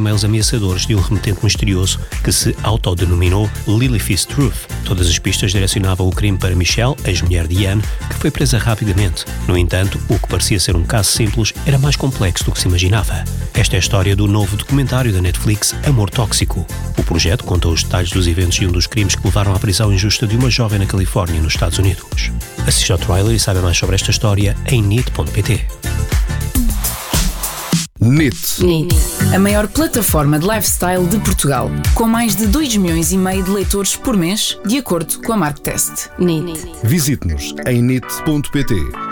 e-mails ameaçadores de um remetente misterioso que se autodenominou Lily Fist Truth. Todas as pistas direcionavam o crime para Michelle, ex-mulher de Ian, que foi presa rapidamente. No entanto, o que parecia ser um caso simples era mais complexo do que se imaginava. Esta é a história do novo documentário da Netflix, Amor Tóxico. O projeto conta os detalhes dos eventos e um dos crimes que levaram à prisão injusta de uma jovem na Califórnia, nos Estados Unidos. Assista ao trailer e saiba mais sobre esta história em nit.pt. NIT. A maior plataforma de lifestyle de Portugal, com mais de 2,5 milhões de leitores por mês, de acordo com a Marktest. Visite-nos em nit.pt.